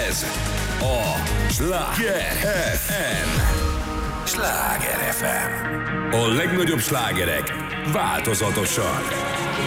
Ez a Sláger FM. Sláger FM. A legnagyobb slágerek változatosan.